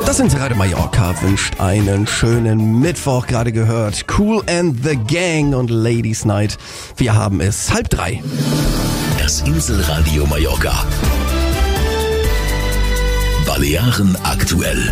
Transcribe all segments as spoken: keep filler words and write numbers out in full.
Das Inselradio Mallorca wünscht einen schönen Mittwoch, gerade gehört. Kool and the Gang und Ladies Night. Wir haben es halb drei. Das Inselradio Mallorca. Balearen aktuell.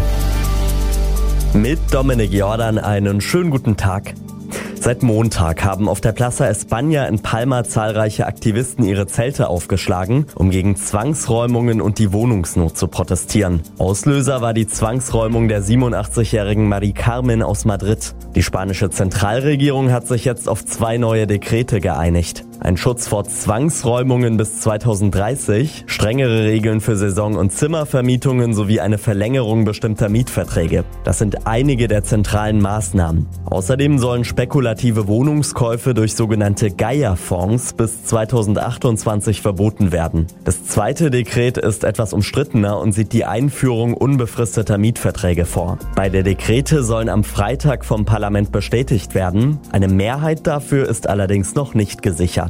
Mit Dominik Jordan einen schönen guten Tag. Seit Montag haben auf der Plaza España in Palma zahlreiche Aktivisten ihre Zelte aufgeschlagen, um gegen Zwangsräumungen und die Wohnungsnot zu protestieren. Auslöser war die Zwangsräumung der siebenundachtzigjährigen Mari Carmen aus Madrid. Die spanische Zentralregierung hat sich jetzt auf zwei neue Dekrete geeinigt. Ein Schutz vor Zwangsräumungen bis zweitausenddreißig, strengere Regeln für Saison- und Zimmervermietungen sowie eine Verlängerung bestimmter Mietverträge. Das sind einige der zentralen Maßnahmen. Außerdem sollen spekulative Wohnungskäufe durch sogenannte Gaia-Fonds bis zweitausendachtundzwanzig verboten werden. Das zweite Dekret ist etwas umstrittener und sieht die Einführung unbefristeter Mietverträge vor. Beide Dekrete sollen am Freitag vom Parlament bestätigt werden. Eine Mehrheit dafür ist allerdings noch nicht gesichert.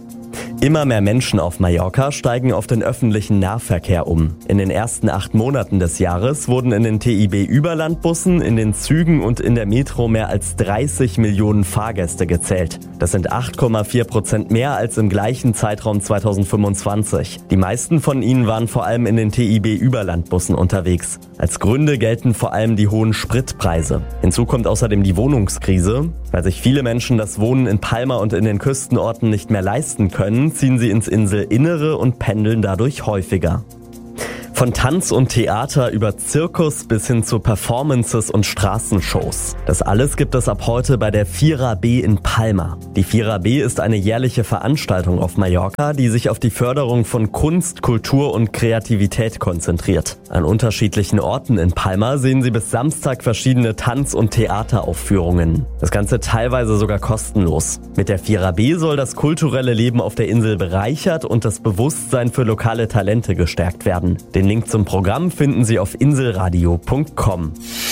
Immer mehr Menschen auf Mallorca steigen auf den öffentlichen Nahverkehr um. In den ersten acht Monaten des Jahres wurden in den T I B-Überlandbussen, in den Zügen und in der Metro mehr als dreißig Millionen Fahrgäste gezählt. Das sind acht Komma vier Prozent mehr als im gleichen Zeitraum zweitausendfünfundzwanzig. Die meisten von ihnen waren vor allem in den T I B-Überlandbussen unterwegs. Als Gründe gelten vor allem die hohen Spritpreise. Hinzu kommt außerdem die Wohnungskrise. Weil sich viele Menschen das Wohnen in Palma und in den Küstenorten nicht mehr leisten können, ziehen sie ins Inselinnere und pendeln dadurch häufiger. Von Tanz und Theater über Zirkus bis hin zu Performances und Straßenshows. Das alles gibt es ab heute bei der Fira B in Palma. Die Fira B ist eine jährliche Veranstaltung auf Mallorca, die sich auf die Förderung von Kunst, Kultur und Kreativität konzentriert. An unterschiedlichen Orten in Palma sehen Sie bis Samstag verschiedene Tanz- und Theateraufführungen. Das Ganze teilweise sogar kostenlos. Mit der Fira B soll das kulturelle Leben auf der Insel bereichert und das Bewusstsein für lokale Talente gestärkt werden. Den Link zum Programm finden Sie auf inselradio punkt com.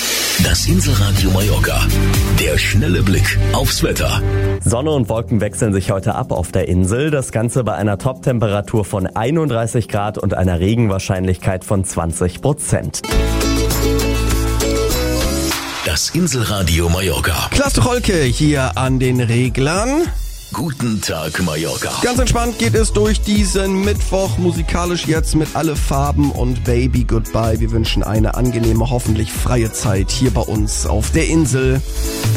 Das Inselradio Mallorca. Der schnelle Blick aufs Wetter. Sonne und Wolken wechseln sich heute ab auf der Insel. Das Ganze bei einer Top-Temperatur von einunddreißig Grad und einer Regenwahrscheinlichkeit von zwanzig Prozent. Das Inselradio Mallorca. Klaas Rolke hier an den Reglern. Guten Tag, Mallorca. Ganz entspannt geht es durch diesen Mittwoch, musikalisch jetzt mit Alle Farben und Baby Goodbye. Wir wünschen eine angenehme, hoffentlich freie Zeit hier bei uns auf der Insel.